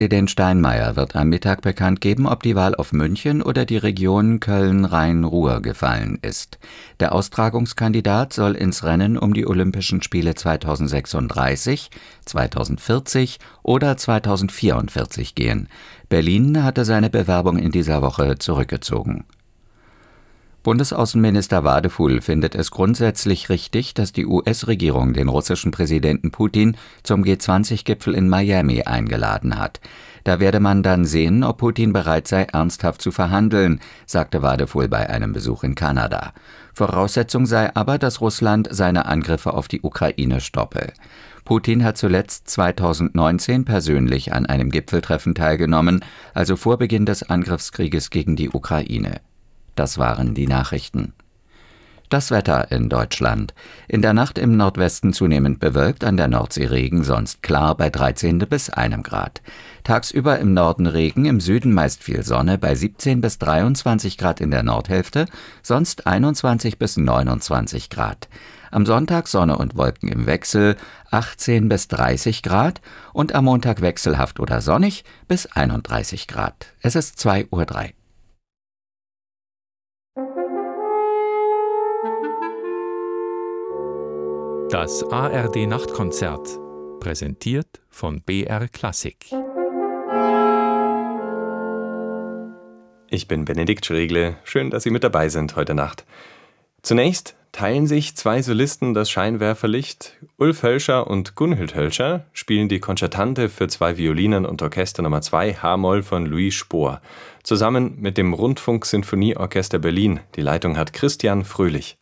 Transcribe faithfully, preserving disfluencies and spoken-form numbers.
Präsident Steinmeier wird am Mittag bekannt geben, ob die Wahl auf München oder die Region Köln-Rhein-Ruhr gefallen ist. Der Austragungskandidat soll ins Rennen um die Olympischen Spiele zweitausendsechsunddreißig, zweitausendvierzig oder zweitausendvierundvierzig gehen. Berlin hatte seine Bewerbung in dieser Woche zurückgezogen. Bundesaußenminister Wadefuhl findet es grundsätzlich richtig, dass die U S-Regierung den russischen Präsidenten Putin zum G zwanzig Gipfel in Miami eingeladen hat. Da werde man dann sehen, ob Putin bereit sei, ernsthaft zu verhandeln, sagte Wadefuhl bei einem Besuch in Kanada. Voraussetzung sei aber, dass Russland seine Angriffe auf die Ukraine stoppe. Putin hat zuletzt zweitausendneunzehn persönlich an einem Gipfeltreffen teilgenommen, also vor Beginn des Angriffskrieges gegen die Ukraine. Das waren die Nachrichten. Das Wetter in Deutschland. In der Nacht im Nordwesten zunehmend bewölkt, an der Nordsee Regen, sonst klar bei dreizehn bis einem Grad. Tagsüber im Norden Regen, im Süden meist viel Sonne bei siebzehn bis dreiundzwanzig Grad in der Nordhälfte, sonst einundzwanzig bis neunundzwanzig Grad. Am Sonntag Sonne und Wolken im Wechsel, achtzehn bis dreißig Grad und am Montag wechselhaft oder sonnig bis einunddreißig Grad. Es ist zwei Uhr drei. Das A R D-Nachtkonzert, präsentiert von B R Klassik. Ich bin Benedikt Schregle, schön, dass Sie mit dabei sind heute Nacht. Zunächst teilen sich zwei Solisten das Scheinwerferlicht. Ulf Hölscher und Gunhild Hölscher spielen die Konzertante für zwei Violinen und Orchester Nummer zwei H-Moll von Louis Spohr, zusammen mit dem Rundfunk-Sinfonieorchester Berlin. Die Leitung hat Christian Fröhlich.